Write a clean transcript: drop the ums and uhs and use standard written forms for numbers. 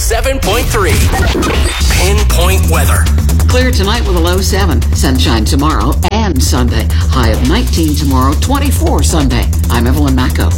107.3. Pinpoint weather. Clear tonight with a low 7. Sunshine tomorrow and Sunday. High of 19 tomorrow, 24 Sunday. I'm Evelyn Macco.